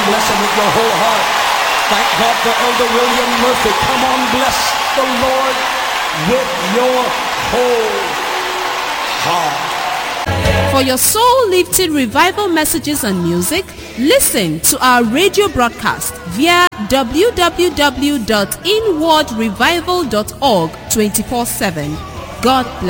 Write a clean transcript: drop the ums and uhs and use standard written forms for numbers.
bless him with your whole heart. Thank God for Elder William Murphy. Come on, bless the Lord with your whole heart. For your soul-lifting revival messages and music, listen to our radio broadcast via www.inwardrevival.org 24/7. God bless.